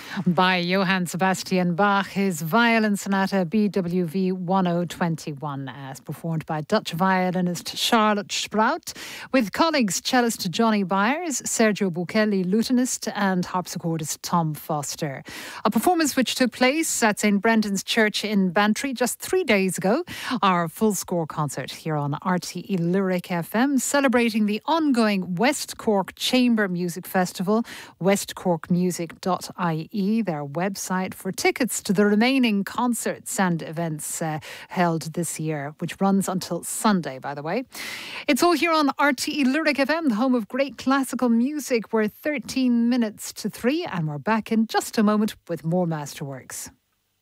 by Johann Sebastian Bach, his Violin Sonata BWV 1021, as performed by Dutch violinist Charlotte Sprout, with colleagues cellist Johnny Byers, Sergio Buchelli, lutenist, and harpsichordist Tom Foster. A performance which took place at St Brendan's Church in Bantry just 3 days ago. Our full score concert here on RTE Lyric FM, celebrating the ongoing West Cork Chamber Music Festival. westcorkmusic.ie, their website for tickets to the remaining concerts and events held this year, which runs until Sunday, by the way. It's all here on RTE Lyric FM, the home of great classical music. We're 13 minutes to 3, and we're back in just a moment with more Masterworks.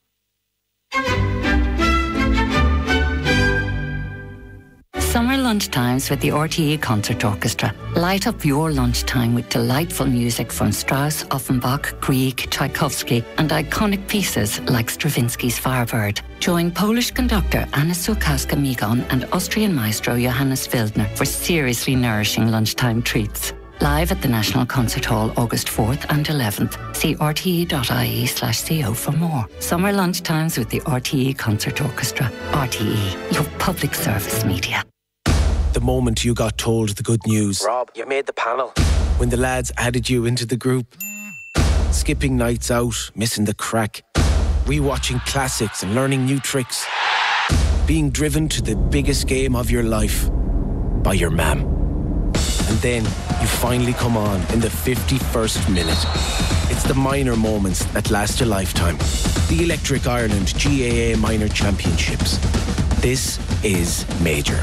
Summer lunchtimes with the RTE Concert Orchestra. Light up your lunchtime with delightful music from Strauss, Offenbach, Grieg, Tchaikovsky and iconic pieces like Stravinsky's Firebird. Join Polish conductor Anna Sulkowska-Migon and Austrian maestro Johannes Wildner for seriously nourishing lunchtime treats. Live at the National Concert Hall August 4th and 11th. See rte.ie/co for more. Summer lunchtimes with the RTE Concert Orchestra. RTE, your public service media. The moment you got told the good news. Rob, you made the panel. When the lads added you into the group. Skipping nights out, missing the crack. Rewatching classics and learning new tricks. Being driven to the biggest game of your life by your mam. And then you finally come on in the 51st minute. It's the minor moments that last a lifetime. The Electric Ireland GAA Minor Championships. This is major.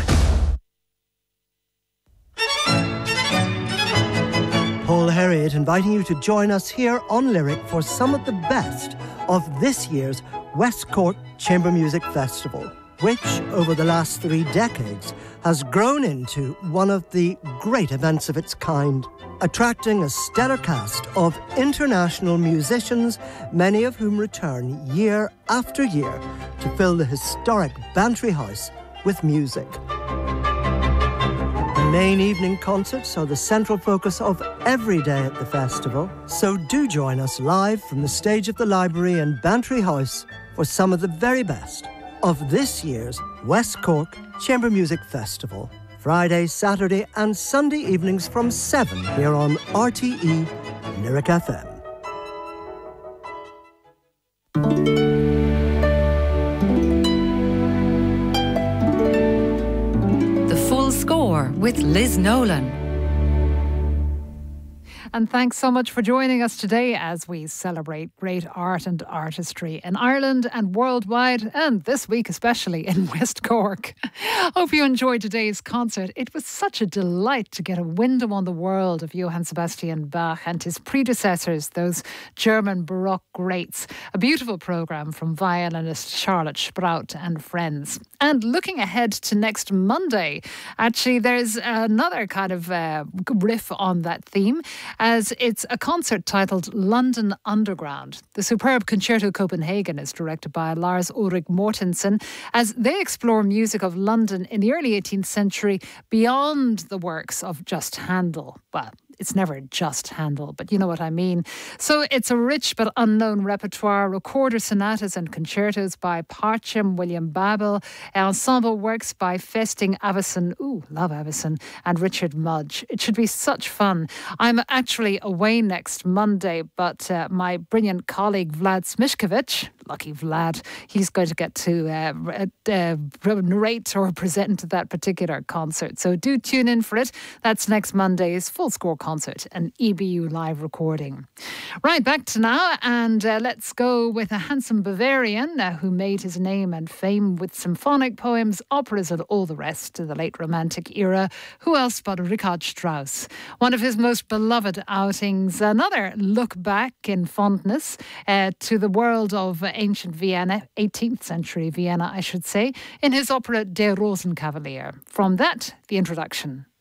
Paul Herriot inviting you to join us here on Lyric for some of the best of this year's West Cork Chamber Music Festival, which over the last 3 decades has grown into one of the great events of its kind, attracting a stellar cast of international musicians, many of whom return year after year to fill the historic Bantry House with music. The main evening concerts are the central focus of every day at the festival, so do join us live from the stage of the library in Bantry House for some of the very best of this year's West Cork Chamber Music Festival. Friday, Saturday and Sunday evenings from 7 here on RTE Lyric FM. The Full Score with Liz Nolan. And thanks so much for joining us today as we celebrate great art and artistry in Ireland and worldwide, and this week especially in West Cork. Hope you enjoyed today's concert. It was such a delight to get a window on the world of Johann Sebastian Bach and his predecessors, those German Baroque greats. A beautiful programme from violinist Charlotte Sprout and friends. And looking ahead to next Monday, actually there's another kind of riff on that theme, as it's a concert titled London Underground. The superb Concerto Copenhagen is directed by Lars Ulrik Mortensen, as they explore music of London in the early 18th century beyond the works of just Handel. Well, it's never just Handel, but you know what I mean. So it's a rich but unknown repertoire, recorder sonatas and concertos by Parcham, William Babel, ensemble works by Festing Avison, love Avison, and Richard Mudge. It should be such fun. I'm actually away next Monday, but my brilliant colleague Vlad Smishkovich, lucky Vlad, he's going to get to narrate or present that particular concert. So do tune in for it. That's next Monday's Full Score concert, an EBU live recording. Right, back to now, and let's go with a handsome Bavarian who made his name and fame with symphonic poems, operas and all the rest of the late Romantic era. Who else but Richard Strauss? One of his most beloved outings, another look back in fondness to the world of ancient Vienna, 18th century Vienna, I should say, in his opera Der Rosenkavalier. From that, the introduction.